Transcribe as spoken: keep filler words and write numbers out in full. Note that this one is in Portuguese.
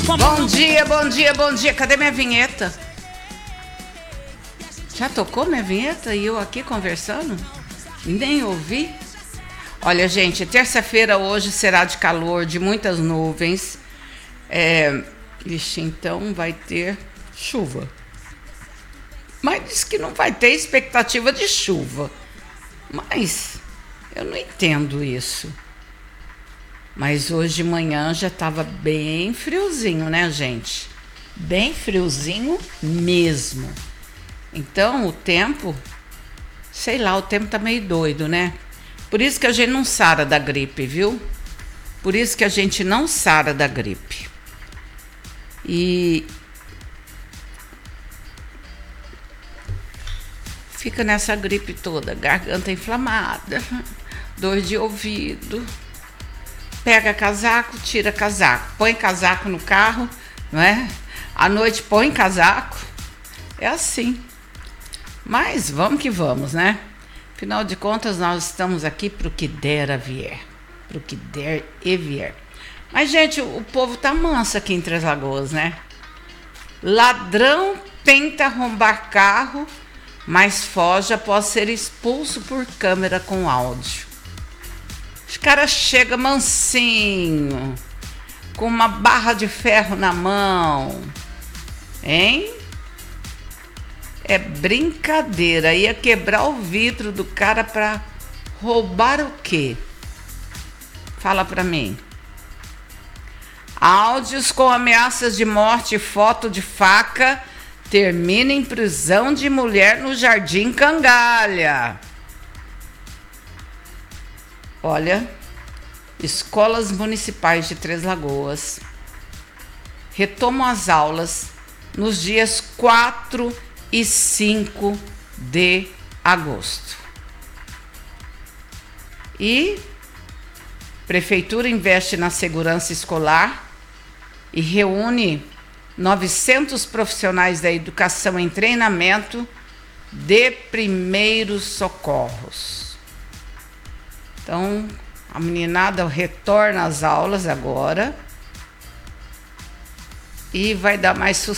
Bom dia, bom dia, bom dia. Cadê minha vinheta? Já tocou minha vinheta e eu aqui conversando? Nem ouvi. Olha, gente, terça-feira hoje será de calor, de muitas nuvens. É, ixi, então vai ter chuva. Mas diz que não vai ter expectativa de chuva. Mas eu não entendo isso. Mas hoje de manhã já estava bem friozinho, né, gente? Bem friozinho mesmo. Então o tempo, sei lá, o tempo tá meio doido, né? Por isso que a gente não sara da gripe, viu? Por isso que a gente não sara da gripe. E fica nessa gripe toda, garganta inflamada, dor de ouvido. Pega casaco, tira casaco, põe casaco no carro, não é? À noite põe casaco. É assim. Mas vamos que vamos, né? Afinal de contas, nós estamos aqui pro que der a vier. Pro que der e vier. Mas, gente, o povo tá manso aqui em Três Lagoas, né? Ladrão tenta arrombar carro, mas foge após ser expulso por câmera com áudio. Os caras chegam mansinho, com uma barra de ferro na mão, hein? É brincadeira, ia quebrar o vidro do cara para roubar o quê? Fala pra mim. Áudios com ameaças de morte e foto de faca termina em prisão de mulher no Jardim Cangalha. Olha, escolas municipais de Três Lagoas retomam as aulas nos dias quatro e cinco de agosto. E Prefeitura investe na segurança escolar e reúne novecentos profissionais da educação em treinamento de primeiros socorros. Então, a meninada retorna às aulas agora e vai dar mais